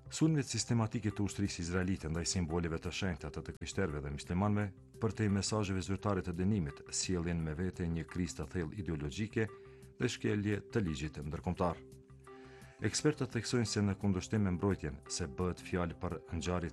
Sulmet sistematike të ushtrisë izraelite ndaj simboleve të shenjta të krishterëve dhe muslimanëve, përtej mesazheve zyrtare të dënimit, sjellin me vete një krizë të thellë ideologjike dhe shkelje të ligjit ndërkombëtar. Ekspertët theksojnë se në kundërshtim me mbrojtjen se bëhet fjalë për ngjarje